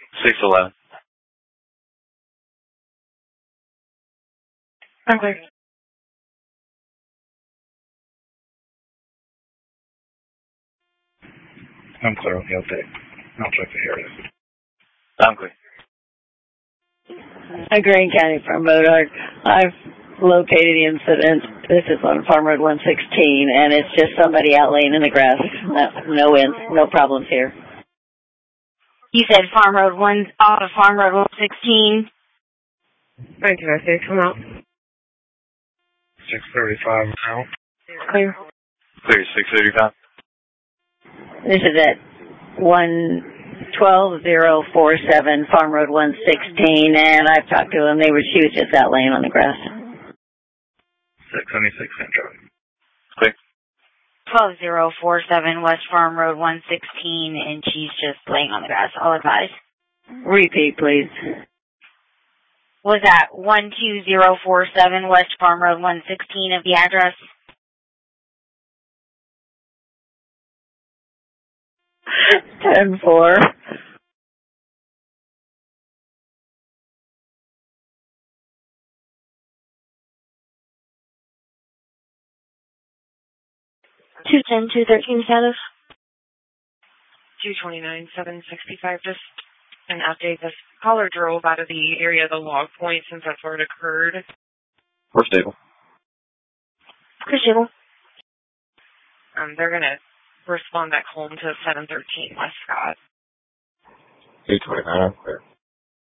611. I'm clear. I'm clear on the update. I'll check the area. I'm clear. Greene County from Modark. I've located the incident. This is on Farm Road 116, and it's just somebody out laying in the grass. No problems here. You said Farm Road 1, off of Farm Road 116? Thank you, I see. Come out. 635 now. Clear. Clear, 635. This is at 12047 Farm Road 116, and I've talked to them. She was just out laying on the grass. 676 Central. Clear. 12047 West Farm Road 116, and she's just laying on the grass. I'll advise. Repeat, please. Was that 12047 West Farm Road 116 of the address? Ten-4. $210-213 status. 229-765. Just an update. This caller drove out of the area of the log point since that's where it occurred. We're stable. We're stable. They're going to respond back home to 713 West Scott. 829, I'm clear.